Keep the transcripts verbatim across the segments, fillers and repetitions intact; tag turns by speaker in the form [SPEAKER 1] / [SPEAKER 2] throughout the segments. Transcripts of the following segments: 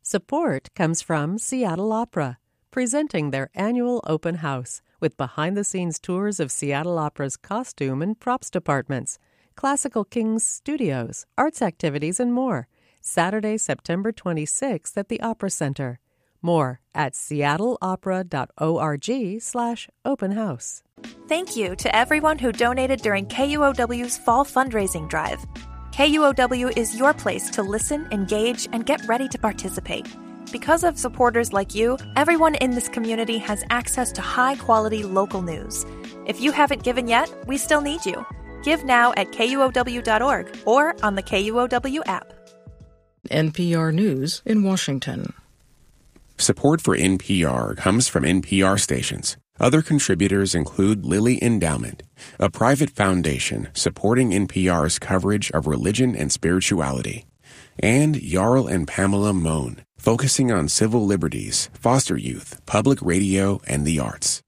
[SPEAKER 1] Support comes from Seattle Opera, presenting their annual open house with behind-the-scenes tours of Seattle Opera's costume and props departments, Classical Kings studios, arts activities, and more. Saturday, September twenty-sixth at the Opera Center. More at seattleopera.org slash open house.
[SPEAKER 2] Thank you to everyone who donated during K U O W's fall fundraising drive. K U O W is your place to listen, engage, and get ready to participate. Because of supporters like you, everyone in this community has access to high-quality local news. If you haven't given yet, we still need you. Give now at K U O W dot org or on the K U O W app.
[SPEAKER 3] N P R News in Washington.
[SPEAKER 4] Support for N P R comes from N P R stations. Other contributors include Lilly Endowment, a private foundation supporting N P R's coverage of religion and spirituality, and Jarl and Pamela Mohn, focusing on civil liberties, foster youth, public radio, and the arts.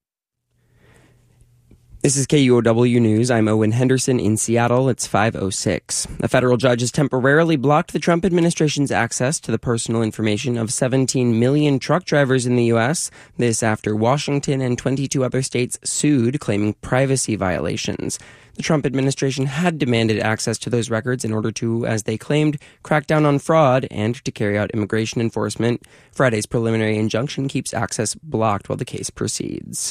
[SPEAKER 5] This is K U O W News. I'm Owen Henderson in Seattle. It's five oh six. A federal judge has temporarily blocked the Trump administration's access to the personal information of seventeen million truck drivers in the U S. This after Washington and twenty-two other states sued, claiming privacy violations. The Trump administration had demanded access to those records in order to, as they claimed, crack down on fraud and to carry out immigration enforcement. Friday's preliminary injunction keeps access blocked while the case proceeds.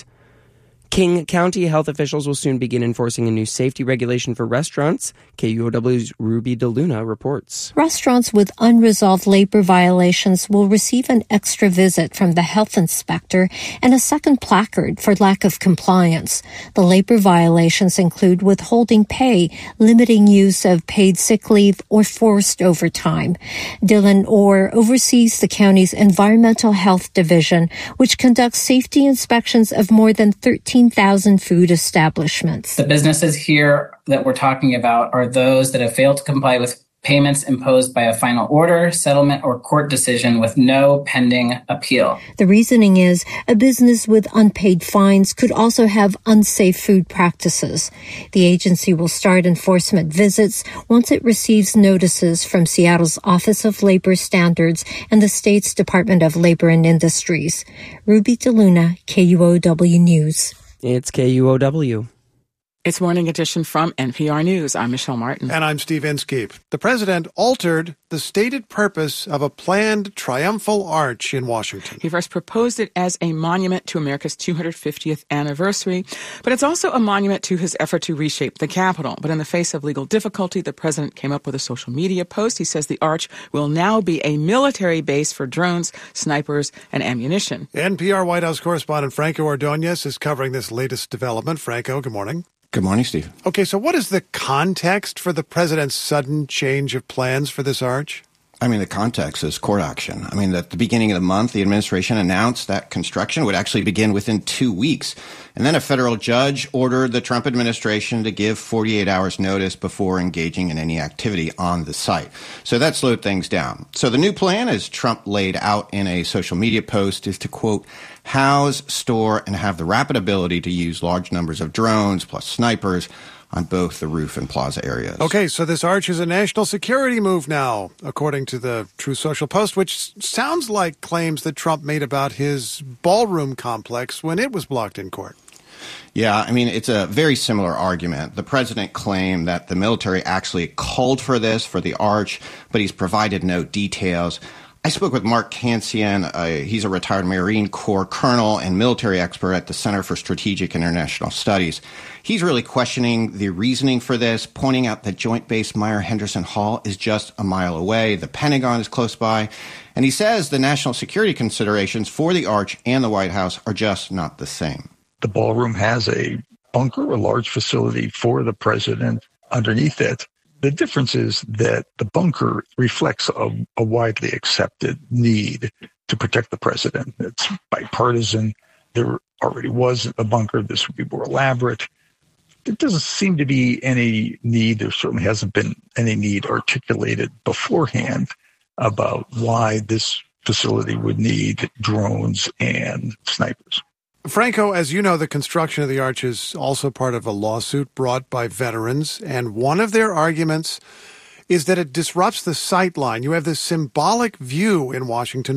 [SPEAKER 5] King County health officials will soon begin enforcing a new safety regulation for restaurants. K U O W's Ruby DeLuna reports.
[SPEAKER 6] Restaurants with unresolved labor violations will receive an extra visit from the health inspector and a second placard for lack of compliance. The labor violations include withholding pay, limiting use of paid sick leave, or forced overtime. Dylan Orr oversees the county's Environmental Health Division, which conducts safety inspections of more than thirteen thousand food establishments.
[SPEAKER 7] The businesses here that we're talking about are those that have failed to comply with payments imposed by a final order, settlement, or court decision with no pending appeal.
[SPEAKER 6] The reasoning is a business with unpaid fines could also have unsafe food practices. The agency will start enforcement visits once it receives notices from Seattle's Office of Labor Standards and the state's Department of Labor and Industries. Ruby DeLuna, K U O W News.
[SPEAKER 5] It's K U O W.
[SPEAKER 8] It's Morning Edition from N P R News. I'm Michelle Martin.
[SPEAKER 9] And I'm Steve Inskeep. The president altered the stated purpose of a planned triumphal arch in Washington.
[SPEAKER 8] He first proposed it as a monument to America's two hundred fiftieth anniversary, but it's also a monument to his effort to reshape the Capitol. But in the face of legal difficulty, the president came up with a social media post. He says the arch will now be a military base for drones, snipers, and ammunition.
[SPEAKER 9] N P R White House correspondent Franco Ordonez is covering this latest development. Franco, good morning.
[SPEAKER 10] Good morning, Steve.
[SPEAKER 9] Okay, so what is the context for the president's sudden change of plans for this arch?
[SPEAKER 10] I mean, the context is court action. I mean, at the beginning of the month, the administration announced that construction would actually begin within two weeks. And then a federal judge ordered the Trump administration to give forty-eight hours notice before engaging in any activity on the site. So that slowed things down. So the new plan, as Trump laid out in a social media post, is to, quote, house, store, and have the rapid ability to use large numbers of drones plus snipers on both the roof and plaza areas.
[SPEAKER 9] Okay, so this arch is a national security move now, according to the Truth Social Post, which sounds like claims that Trump made about his ballroom complex when it was blocked in court.
[SPEAKER 10] Yeah, I mean, it's a very similar argument. The president claimed that the military actually called for this, for the arch, but he's provided no details. I spoke with Mark Cancian. Uh, he's a retired Marine Corps colonel and military expert at the Center for Strategic International Studies. He's really questioning the reasoning for this, pointing out that Joint Base Meier-Henderson Hall is just a mile away. The Pentagon is close by. And he says the national security considerations for the arch and the White House are just not the same.
[SPEAKER 11] The ballroom has a bunker, a large facility for the president underneath it. The difference is that the bunker reflects a, a widely accepted need to protect the president. It's bipartisan. There already was a bunker. This would be more elaborate. There doesn't seem to be any need. There certainly hasn't been any need articulated beforehand about why this facility would need drones and snipers.
[SPEAKER 9] Franco, as you know, the construction of the arch is also part of a lawsuit brought by veterans, and one of their arguments is that it disrupts the sight line. You have this symbolic view in Washington